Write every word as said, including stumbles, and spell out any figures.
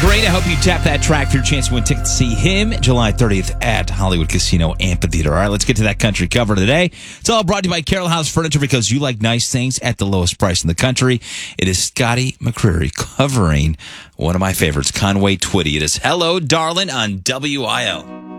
Great. I hope you tap that track for your chance to win tickets to see him July thirtieth at Hollywood Casino Amphitheater. All right, let's get to that country cover today. It's all brought to you by Carroll House Furniture, because you like nice things at the lowest price in the country. It is Scotty McCreery covering one of my favorites, Conway Twitty. It is Hello, Darling on W I O.